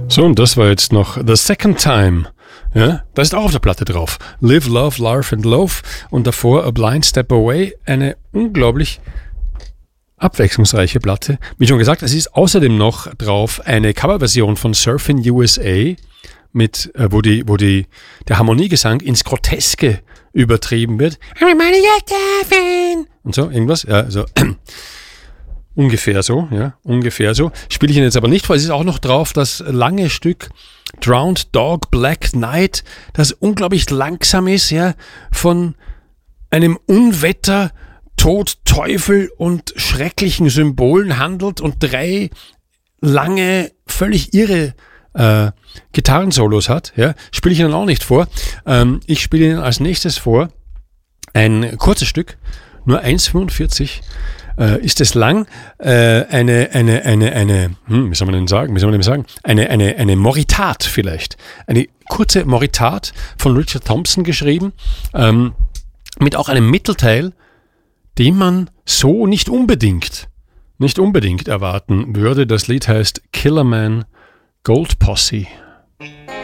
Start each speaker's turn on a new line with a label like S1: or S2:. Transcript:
S1: So, und das war jetzt noch The Second Time. Ja, das ist auch auf der Platte drauf. Live, Love, Laugh and Love. Und davor A Blind Step Away. Eine unglaublich abwechslungsreiche Platte. Wie schon gesagt, es ist außerdem noch drauf eine Coverversion von Surfin' USA, mit, wo der Harmoniegesang ins Groteske übertrieben wird. Und so, irgendwas. Ja, so. Ungefähr so, ja, ungefähr so. Spiele ich Ihnen jetzt aber nicht vor. Es ist auch noch drauf das lange Stück Drowned Dog Black Knight, das unglaublich langsam ist, ja, von einem Unwetter, Tod, Teufel und schrecklichen Symbolen handelt und 3 lange, völlig irre Gitarrensolos hat, ja, spiele ich Ihnen auch nicht vor. Ich spiele Ihnen als nächstes vor ein kurzes Stück, nur 1,45 ist es lang, wie soll man denn sagen? Eine Moritat vielleicht. Eine kurze Moritat von Richard Thompson geschrieben, mit auch einem Mittelteil, den man so nicht unbedingt erwarten würde. Das Lied heißt Killerman Gold Posse.